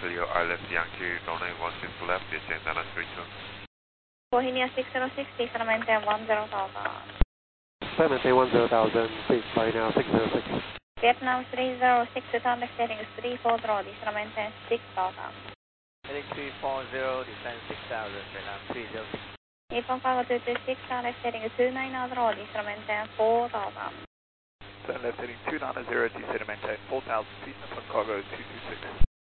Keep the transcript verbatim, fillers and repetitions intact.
Cleo, I left Yankee, runway one six left, descend Dallas three two. Bohemia six zero six, please maintain one zero thousand. Maintain one zero thousand, please fly now six zero six. Vietnam three zero six, return heading three four zero, please maintain six thousand. Heading three four zero, descend six thousand, Vietnam three zero six. Nippon Cargo two two six, left heading two nine zero, please maintain four thousand. Turn left heading two nine zero, descend maintain four thousand feet, Nippon Cargo two two six.